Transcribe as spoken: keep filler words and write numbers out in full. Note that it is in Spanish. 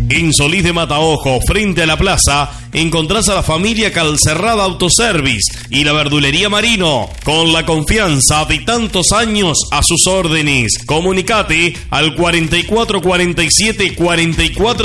En Solís de Mataojo, frente a la plaza, encontrás a la familia Calcerrada Autoservice y la verdulería Marino, con la confianza de tantos años a sus órdenes. Comunicate al cuarenta y cuatro cuarenta y siete cuarenta y cuatro